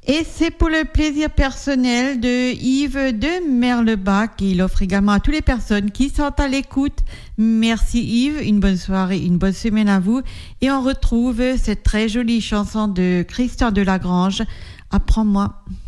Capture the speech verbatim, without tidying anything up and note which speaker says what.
Speaker 1: Et c'est pour le plaisir personnel de Yves de Merlebach qu'il offre également à toutes les personnes qui sont à l'écoute. Merci Yves, une bonne soirée, une bonne semaine à vous. Et on retrouve cette très jolie chanson de Christian Delagrange, Apprends-moi.